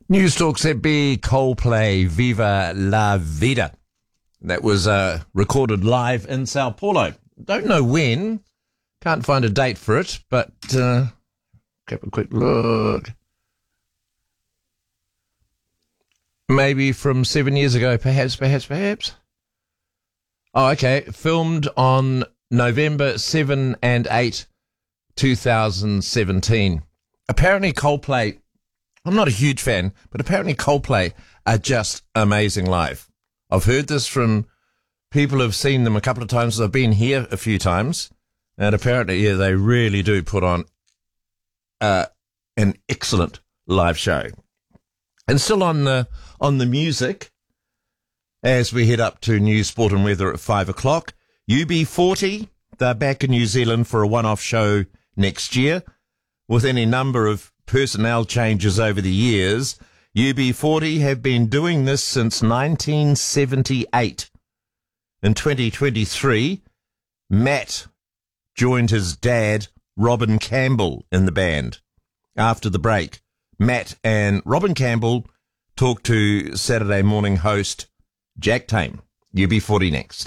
News Talk ZB, Coldplay, Viva la Vida. That was recorded live in Sao Paulo. Don't know when. Can't find a date for it, but have a quick look. Maybe from 7 years ago, perhaps. Oh, okay. Filmed on November 7 and 8, 2017. Apparently Coldplay, I'm not a huge fan, but apparently Coldplay are just amazing live. I've heard this from people who've seen them a couple of times. I've been here a few times, and apparently, yeah, they really do put on an excellent live show. And still on the music, as we head up to news, sport and weather at 5 o'clock, UB40, they're back in New Zealand for a one-off show next year. With any number of personnel changes over the years, UB40 have been doing this since 1978. In 2023, Matt joined his dad, Robin Campbell, in the band. After the break, Matt and Robin Campbell talked to Saturday morning host Jack Tame. UB40 next.